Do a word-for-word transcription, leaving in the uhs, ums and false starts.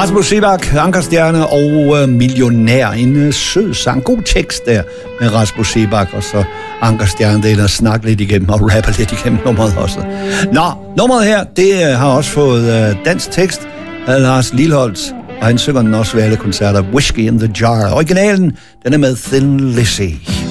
Rasmus Seebach, Ankerstjerne og øh, Millionær. En øh, sød sang. God tekst der med Rasmus Seebach, og så Ankerstjerne, det er der snakke lidt igennem og rapper lidt igennem nummeret også. Nå, nummeret her, det øh, har også fået øh, dansk tekst af Lars Lilholt, og han synger den også ved alle koncerter. Whiskey in the Jar. Originalen, den er med Thin Lizzy.